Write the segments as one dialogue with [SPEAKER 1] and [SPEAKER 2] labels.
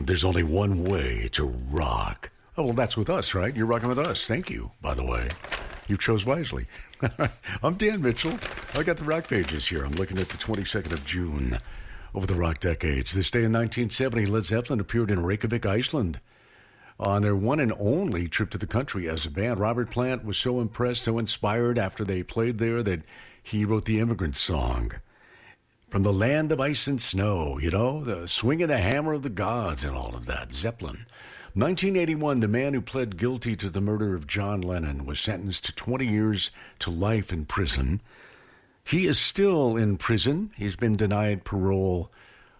[SPEAKER 1] There's only one way to rock. Oh, well, that's with us, right? You're rocking with us. Thank you, by the way. You chose wisely. I'm Dan Mitchell. I got the rock pages here. I'm looking at the 22nd of June over the rock decades. This day in 1970, Led Zeppelin appeared in Reykjavik, Iceland, on their one and only trip to the country as a band. Robert Plant was so impressed, so inspired after they played there that he wrote the Immigrant Song. From the land of ice and snow, you know, the swinging the hammer of the gods and all of that. Zeppelin. 1981, the man who pled guilty to the murder of John Lennon was sentenced to 20 years to life in prison. He is still in prison. He's been denied parole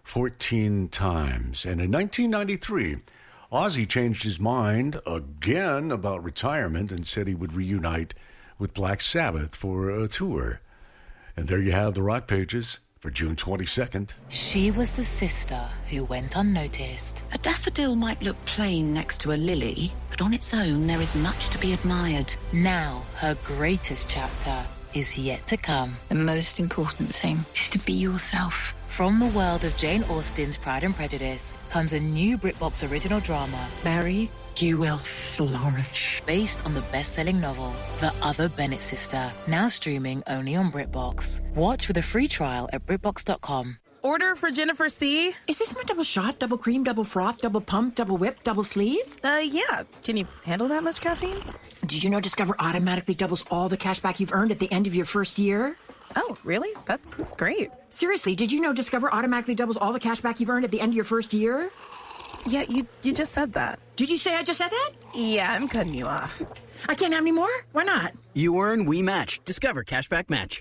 [SPEAKER 1] 14 times. And in 1993, Ozzy changed his mind again about retirement and said he would reunite with Black Sabbath for a tour. And there you have the rock pages for June 22nd.
[SPEAKER 2] She was the sister who went unnoticed.
[SPEAKER 3] A daffodil might look plain next to a lily, but on its own there is much to be admired.
[SPEAKER 2] Now her greatest chapter is yet to come.
[SPEAKER 4] The most important thing is to be yourself.
[SPEAKER 2] From the world of Jane Austen's Pride and Prejudice comes a new BritBox original drama,
[SPEAKER 4] Mary, you will flourish.
[SPEAKER 2] based on the best-selling novel, The Other Bennett Sister, now streaming only on BritBox. Watch with a free trial at BritBox.com.
[SPEAKER 5] Order for Jennifer C.
[SPEAKER 6] Is this my double shot, double cream, double froth, double pump, double whip, double sleeve?
[SPEAKER 5] Yeah. Can you handle that much caffeine?
[SPEAKER 6] Did you know Discover automatically doubles all the cash back you've earned at the end of your first year?
[SPEAKER 5] Oh, really? That's great.
[SPEAKER 6] Seriously, did you know Discover automatically doubles all the cash back you've earned at the end of your first year?
[SPEAKER 5] Yeah, you just said that.
[SPEAKER 6] Did you say I just said that?
[SPEAKER 5] Yeah, I'm cutting you off.
[SPEAKER 6] I can't have any more? Why not?
[SPEAKER 7] You earn, we match. Discover Cashback Match.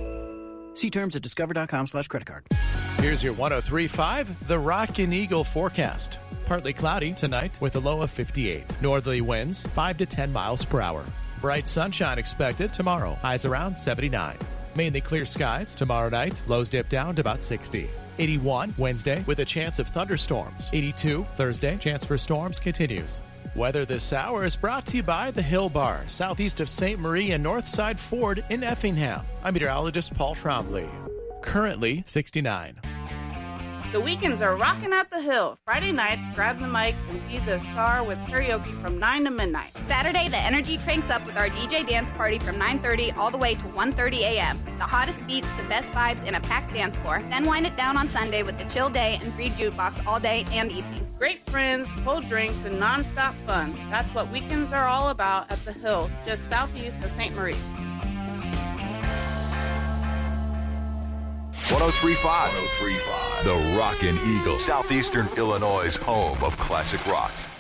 [SPEAKER 7] See terms at discover.com/creditcard.
[SPEAKER 8] Here's your 103.5, the Rock and Eagle forecast. Partly cloudy tonight with a low of 58. Northerly winds 5 to 10 miles per hour. Bright sunshine expected tomorrow. Highs around 79. Mainly clear skies tomorrow night. Lows dip down to about 60. 81 Wednesday with a chance of thunderstorms. 82 Thursday. Chance for storms continues. Weather this hour is brought to you by the Hill Bar, southeast of St. Marie and Northside Ford in Effingham. I'm meteorologist Paul Trombley. Currently 69.
[SPEAKER 9] The weekends are rocking at the Hill. Friday nights, grab the mic and be the star with karaoke from 9 to midnight.
[SPEAKER 10] Saturday, the energy cranks up with our DJ dance party from 9:30 all the way to 1:30 a.m. The hottest beats, the best vibes, and a packed dance floor. Then wind it down on Sunday with the chill day and free jukebox all day and evening.
[SPEAKER 9] Great friends, cold drinks, and nonstop fun. That's what weekends are all about at the Hill, just southeast of St. Marie.
[SPEAKER 11] 103.5. The Rock and Eagle, Southeastern Illinois' home of classic rock.